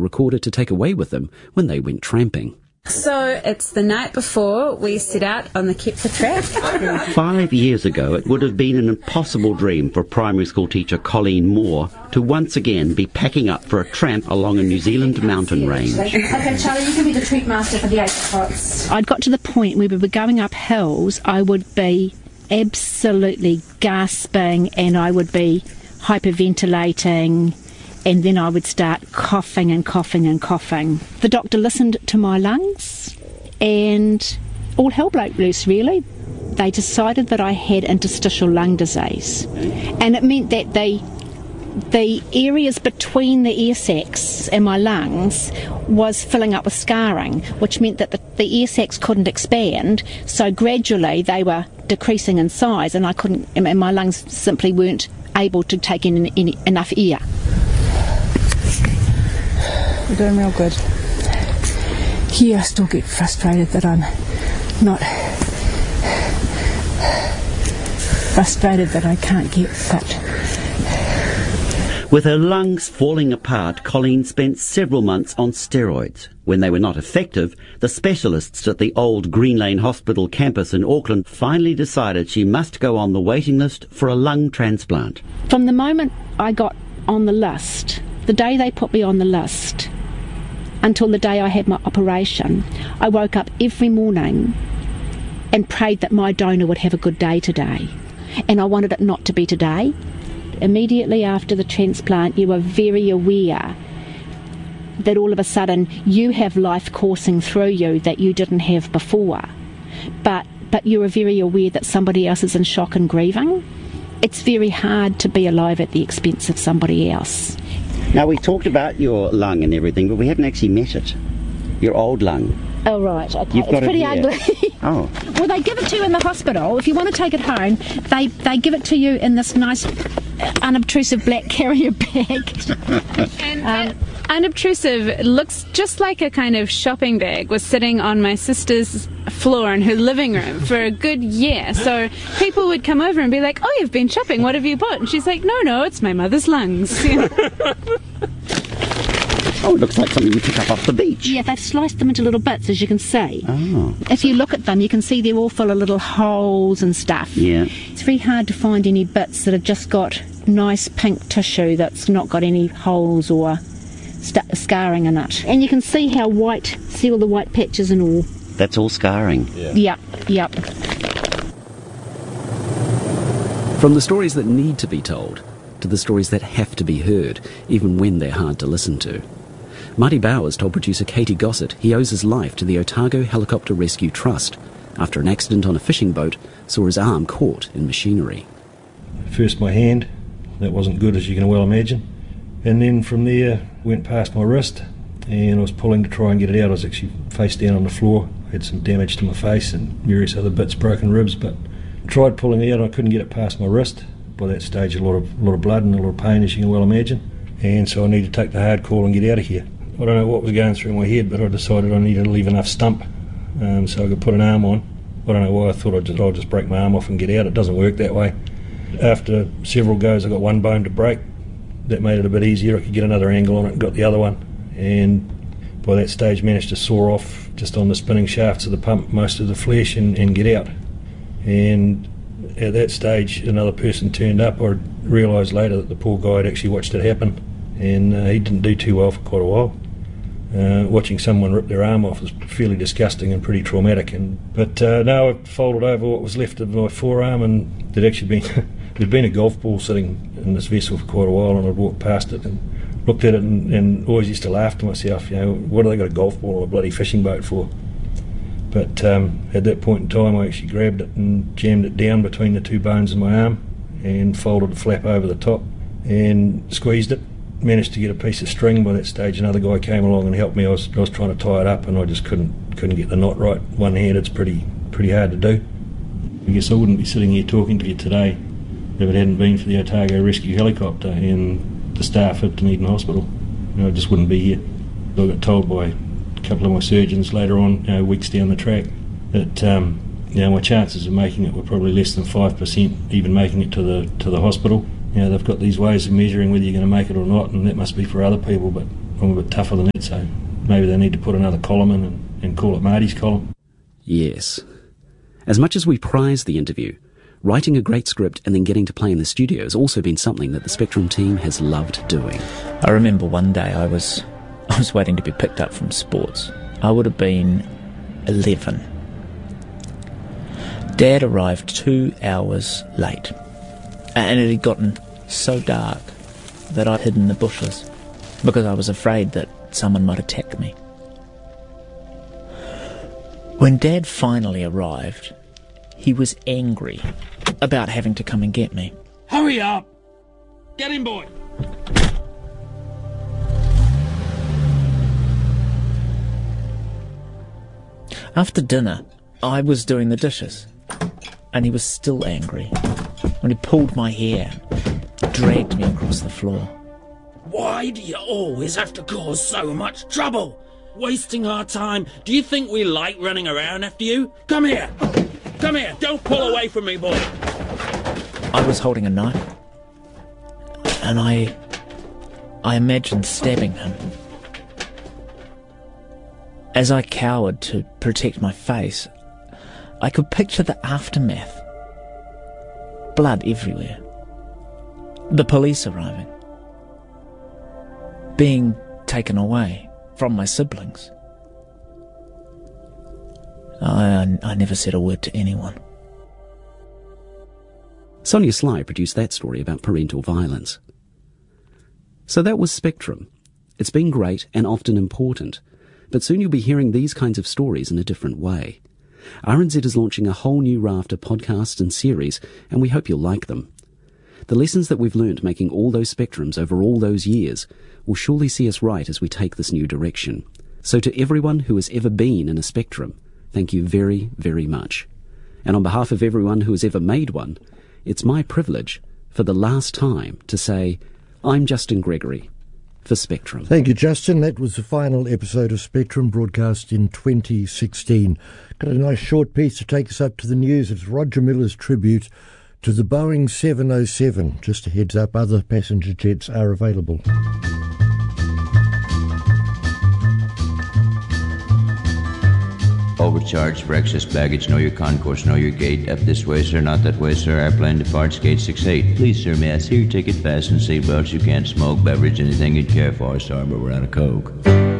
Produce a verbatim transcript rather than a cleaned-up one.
recorder to take away with them when they went tramping. So it's the night before we set out on the Kepler track. Five years ago, it would have been an impossible dream for primary school teacher Colleen Moore to once again be packing up for a tramp along a New Zealand mountain range. Okay, Charlie, you can be the treat master for the apricots. I'd got to the point where we were going up hills, I would be absolutely gasping and I would be hyperventilating, and then I would start coughing and coughing and coughing. The doctor listened to my lungs and all hell broke loose, really. They decided that I had interstitial lung disease, and it meant that the the areas between the ear sacs and my lungs was filling up with scarring, which meant that the, the ear sacs couldn't expand, so gradually they were decreasing in size, and I couldn't, and my lungs simply weren't able to take in any, enough air. We're doing real good. Here I still get frustrated that I'm not frustrated that I can't get but With her lungs falling apart, Colleen spent several months on steroids. When they were not effective, the specialists at the old Green Lane Hospital campus in Auckland finally decided she must go on the waiting list for a lung transplant. From the moment I got on the list, the day they put me on the list, until the day I had my operation, I woke up every morning and prayed that my donor would have a good day today. And I wanted it not to be today. Immediately after the transplant, you are very aware that all of a sudden you have life coursing through you that you didn't have before. But, but you are very aware that somebody else is in shock and grieving. It's very hard to be alive at the expense of somebody else. Now, we talked about your lung and everything, but we haven't actually met it. Your old lung. Oh, right, okay. You've got it's pretty it ugly. Oh. Well, they give it to you in the hospital. If you want to take it home, they, they give it to you in this nice, unobtrusive black carrier bag. And um, unobtrusive looks just like a kind of shopping bag was sitting on my sister's floor in her living room for a good year. So people would come over and be like, "Oh, you've been shopping, what have you bought?" And she's like, "No, no, it's my mother's lungs." Oh, it looks like something you pick up off the beach. Yeah, they've sliced them into little bits, as you can see. Oh. If you look at them, you can see they're all full of little holes and stuff. Yeah. It's very hard to find any bits that have just got nice pink tissue that's not got any holes or st- scarring in it. And you can see how white, see all the white patches and all. That's all scarring. Yeah. Yep, yep. From the stories that need to be told to the stories that have to be heard, even when they're hard to listen to. Marty Bowers told producer Katie Gossett he owes his life to the Otago Helicopter Rescue Trust after an accident on a fishing boat saw his arm caught in machinery. First my hand, that wasn't good as you can well imagine, and then from there went past my wrist and I was pulling to try and get it out. I was actually face down on the floor, had some damage to my face and various other bits, broken ribs, but tried pulling it out and I couldn't get it past my wrist. By that stage a lot of, a lot of blood and a lot of pain, as you can well imagine, and so I needed to take the hard call and get out of here. I don't know what was going through my head, but I decided I needed to leave enough stump um, so I could put an arm on. I don't know why I thought I'd just, I'd just break my arm off and get out. It doesn't work that way. After several goes I got one bone to break. That made it a bit easier. I could get another angle on it and got the other one, and by that stage managed to saw off just on the spinning shafts of the pump most of the flesh and, and get out. And at that stage another person turned up. I realised later that the poor guy had actually watched it happen, and uh, he didn't do too well for quite a while. Uh, watching someone rip their arm off was fairly disgusting and pretty traumatic. And but uh, now I've folded over what was left of my forearm, and there'd actually been there'd been a golf ball sitting in this vessel for quite a while, and I'd walked past it and looked at it and, and always used to laugh to myself, you know, what have they got a golf ball on a bloody fishing boat for? But um, at that point in time I actually grabbed it and jammed it down between the two bones in my arm and folded the flap over the top and squeezed it. Managed to get a piece of string. By that stage another guy came along and helped me. I was, I was trying to tie it up and I just couldn't couldn't get the knot right. One hand, it's pretty pretty hard to do. I guess I wouldn't be sitting here talking to you today if it hadn't been for the Otago Rescue Helicopter and the staff at Dunedin Hospital. You know, I just wouldn't be here. I got told by a couple of my surgeons later on, you know, weeks down the track, that um, you know, my chances of making it were probably less than five percent, even making it to the to the hospital. You know, they've got these ways of measuring whether you're going to make it or not, and that must be for other people, but I'm a bit tougher than that, so maybe they need to put another column in and, and call it Marty's column. Yes. As much as we prize the interview, writing a great script and then getting to play in the studio has also been something that the Spectrum team has loved doing. I remember one day I was I was waiting to be picked up from sports. I would have been eleven. Dad arrived two hours late, and it had gotten so dark that I hid in the bushes because I was afraid that someone might attack me. When Dad finally arrived, he was angry about having to come and get me. Hurry up! Get in, boy! After dinner, I was doing the dishes, and he was still angry when he pulled my hair and dragged me across the floor. Why do you always have to cause so much trouble? Wasting our time. Do you think we like running around after you? Come here! Come here! Don't pull away from me, boy! I was holding a knife, and I... I imagined stabbing him. As I cowered to protect my face, I could picture the aftermath. Blood everywhere. The police arriving. Being taken away from my siblings. I, I never said a word to anyone. Sonia Sly produced that story about parental violence. So that was Spectrum. It's been great and often important, but soon you'll be hearing these kinds of stories in a different way. R N Z is launching a whole new raft of podcasts and series, and we hope you'll like them. The lessons that we've learned making all those Spectrums over all those years will surely see us right as we take this new direction. So to everyone who has ever been in a Spectrum, thank you very, very much. And on behalf of everyone who has ever made one, it's my privilege, for the last time, to say, I'm Justin Gregory, for Spectrum. Thank you, Justin. That was the final episode of Spectrum, broadcast in twenty sixteen. Got a nice short piece to take us up to the news. It's Roger Miller's tribute to the Boeing seven oh seven. Just a heads up, other passenger jets are available. Overcharged for excess baggage. Know your concourse, know your gate. Up this way, sir, not that way, sir. Airplane departs gate six eight. Please, sir, may I see your ticket? Fasten seatbelts. You can't smoke, beverage, anything you'd care for, sir, but we're out of Coke.